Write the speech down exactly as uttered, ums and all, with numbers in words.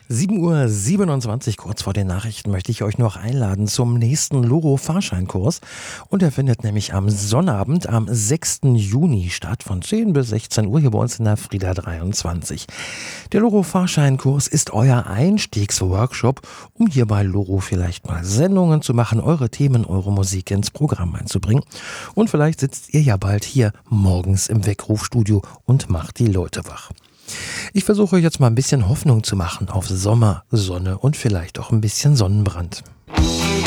sieben Uhr siebenundzwanzig, kurz vor den Nachrichten, möchte ich euch noch einladen zum nächsten Loro-Fahrscheinkurs. Und der findet nämlich am Sonnabend, am sechsten Juni statt, von zehn bis sechzehn Uhr hier bei uns in der Frieda dreiundzwanzig. Der Loro-Fahrscheinkurs ist euer Einstiegsworkshop, um hier bei Loro vielleicht mal Sendungen zu machen, eure Themen, eure Musik ins Programm einzubringen. Und vielleicht sitzt ihr ja bald hier morgens im Weckrufstudio und macht die Leute wach. Ich versuche euch jetzt mal ein bisschen Hoffnung zu machen auf Sommer, Sonne und vielleicht auch ein bisschen Sonnenbrand.